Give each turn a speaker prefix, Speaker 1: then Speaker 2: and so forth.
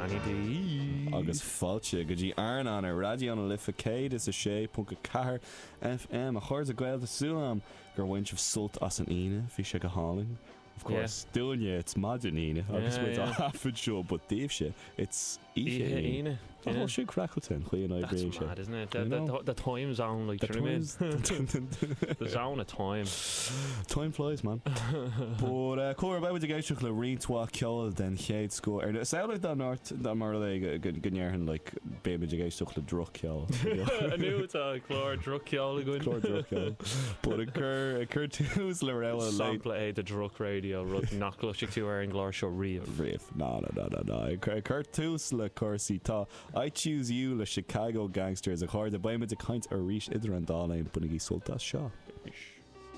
Speaker 1: Danny D.
Speaker 2: Agus fáilte go dtí airn an radio an lifa céad is a 6.4 FM a chuir a ghail de súlam gur bhaint of sult as an ine bhí sé go háling. Of course, dúine it's maidir ine agus bhaid a hafid seo, but díobh sé it's ine. Oh, she crackleton,
Speaker 1: that's mad, isn't it? The time zone, like, the zone of time.
Speaker 2: Time flies, man. But Cora, about the guys who read to kill then head score. It sounds like that north that more like gnearhan like baby the guys who drug kill.
Speaker 1: I knew it's a chlor drug kill again.
Speaker 2: Chlor drug kill. But occur two's Lorella
Speaker 1: sample a the drug radio rug knock lush to wearing glor show reef.
Speaker 2: No. Occur two's la corsi ta. I choose you, the Chicago gangsters. A hard the by me the kind of reach either and darling, but he sold that shot.